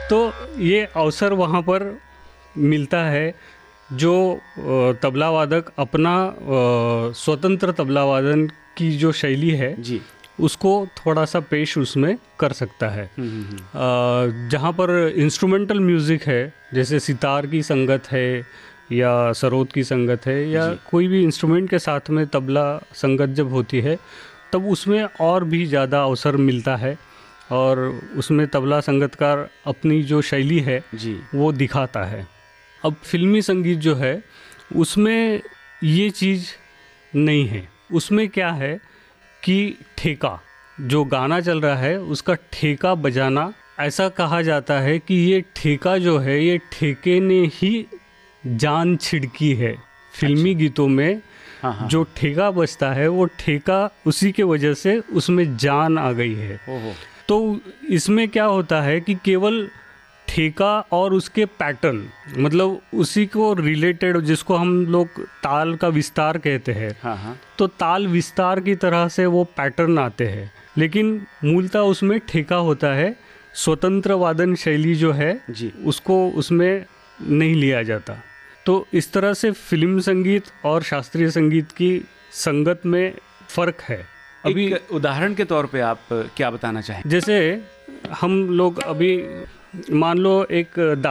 तो ये अवसर वहाँ पर मिलता है जो तबला वादक अपना स्वतंत्र तबला वादन की जो शैली है जी, उसको थोड़ा सा पेश उसमें कर सकता है। जहाँ पर इंस्ट्रूमेंटल म्यूज़िक है, जैसे सितार की संगत है या सरोद की संगत है या कोई भी इंस्ट्रूमेंट के साथ में तबला संगत जब होती है, तब उसमें और भी ज़्यादा अवसर मिलता है और उसमें तबला संगतकार अपनी जो शैली है जी, वो दिखाता है। अब फिल्मी संगीत जो है उसमें ये चीज़ नहीं है। उसमें क्या है कि ठेका, जो गाना चल रहा है उसका ठेका बजाना, ऐसा कहा जाता है कि ये ठेका जो है ये ठेके ने ही जान छिड़की है। फिल्मी गीतों में जो ठेका बजता है वो ठेका उसी के वजह से उसमें जान आ गई है। तो इसमें क्या होता है कि केवल ठेका और उसके पैटर्न, मतलब उसी को रिलेटेड, जिसको हम लोग ताल का विस्तार कहते हैं, तो ताल विस्तार की तरह से वो पैटर्न आते हैं, लेकिन मूलतः उसमें ठेका होता है। स्वतंत्र वादन शैली जो है उसको उसमें नहीं लिया जाता। तो इस तरह से फिल्म संगीत और शास्त्रीय संगीत की संगत में फ़र्क है। अभी एक उदाहरण के तौर पे आप क्या बताना चाहें? जैसे हम लोग अभी मान लो एक